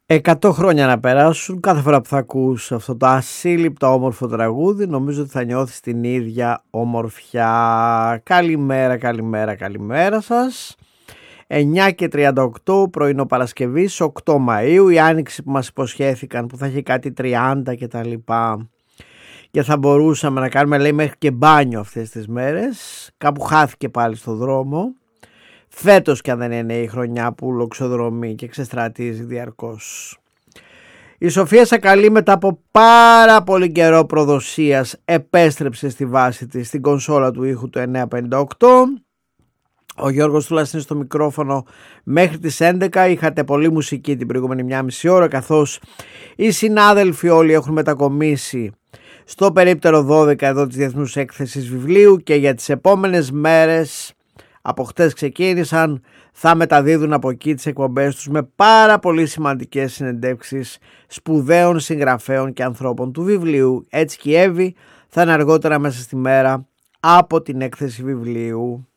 100 χρόνια να περάσουν, κάθε φορά που θα ακούς αυτό το ασύλληπτο όμορφο τραγούδι νομίζω ότι θα νιώθεις την ίδια ομορφιά. Καλημέρα, καλημέρα, καλημέρα σας. 9:38 πρωινό Παρασκευής, 8 Μαΐου, η άνοιξη που μας υποσχέθηκαν που θα έχει κάτι 30 και τα λοιπά και θα μπορούσαμε να κάνουμε, λέει, μέχρι και μπάνιο αυτές τις μέρες. Κάπου χάθηκε πάλι στο δρόμο. Φέτος κι αν δεν είναι η χρονιά που λοξοδρομεί και ξεστρατίζει διαρκώς. Η Σοφία Σακαλή μετά από πάρα πολύ καιρό προδοσίας επέστρεψε στη βάση της στην κονσόλα του ήχου του 958. Ο Γιώργος Τούλας είναι στο μικρόφωνο μέχρι τις 11. Είχατε πολλή μουσική την προηγούμενη 1,5 ώρα, καθώς οι συνάδελφοι όλοι έχουν μετακομίσει στο περίπτερο 12 εδώ της Διεθνούς Έκθεσης Βιβλίου και για τις επόμενες μέρες, από χτες ξεκίνησαν, θα μεταδίδουν από εκεί τις εκπομπές τους με πάρα πολύ σημαντικές συνεντεύξεις σπουδαίων συγγραφέων και ανθρώπων του βιβλίου. Έτσι και η Εύη θα είναι αργότερα μέσα στη μέρα από την Έκθεση Βιβλίου.